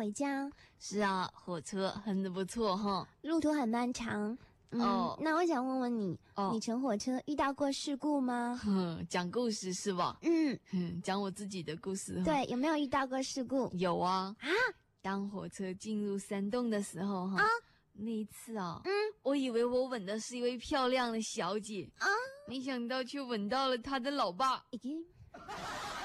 回家？ 是啊，火车很不错哈， 路途很漫长。那我想问问你，你乘火车遇到过事故吗？ 讲故事是吧？讲我自己的故事。 对，有没有遇到过事故？ 有啊。当火车进入山洞的时候那一次我以为我吻的是一位漂亮的小姐没想到却吻到了她的老爸。